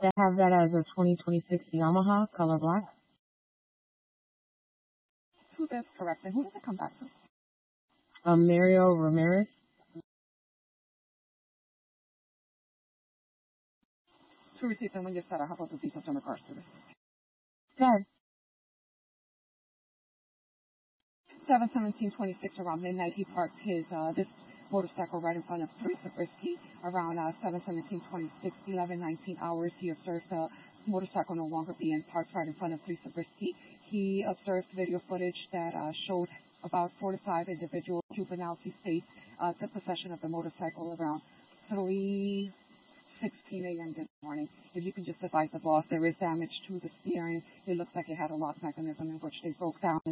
I have that as a 2026 Yamaha, color black. That's correct. And who does it come back to? Mario Ramirez. To receive them when you're set, how about the details in regards to this? Good. 7/17/26 around midnight, he parked his this motorcycle right in front of Teresa Brisky. Around 7/17/26, 11:19 hours, he observed the motorcycle no longer being parked right in front of Teresa Brisky. He observed video footage that showed about 4 to 5 individuals, juvenility state, took possession of the motorcycle around 3:16 a.m. this morning. If you can just advise the boss, there is damage to the steering. It looks like it had a lock mechanism in which they broke down.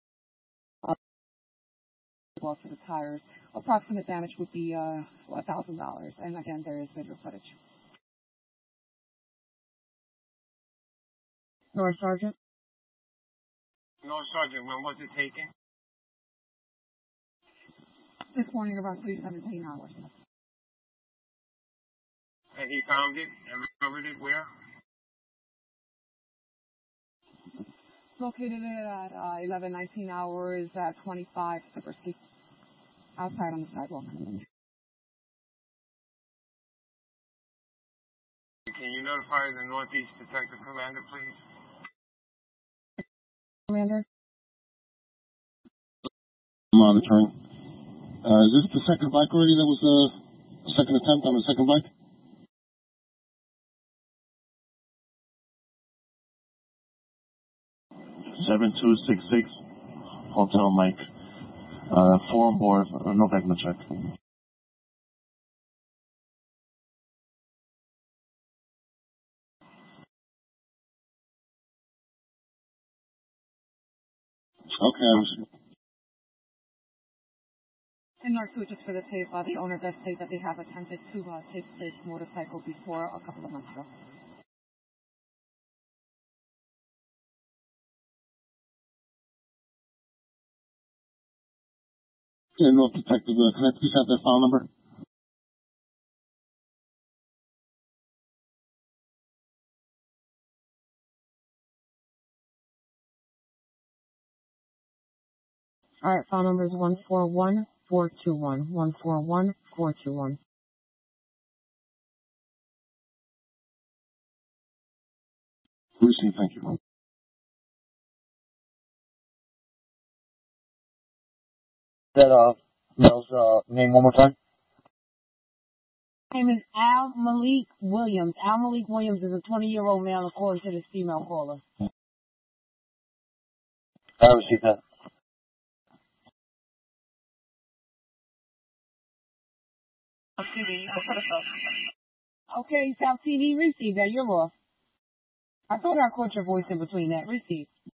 Well, to the tires. Approximate damage would be $1,000. And again, there is video footage. North Sergeant. North Sergeant, when was it taken? This morning around 3:17 hours. And he found it and recovered it where? Located it at 11:19 hours at 25 Sabrisky, outside on the sidewalk. Can you notify the Northeast Detective Commander, please? Commander. Monitoring. Is this the second bike already? That was the second attempt on the second bike? (7266) Hotel Mike. 4 on board. No background check. Okay. In our two, just for the tape, the owner does say that they have attempted to take this motorcycle before a couple of months ago. Okay, North Detective, can I please have that file number? All right, file number is 141421. 141421. Received, thank you. That Mel's name one more time? His name is Al Malik Williams. Al Malik Williams is a 20-year-old male, according to this female caller. I received that. Okay, South TV, received that. You're off. I thought I caught your voice in between that. Received.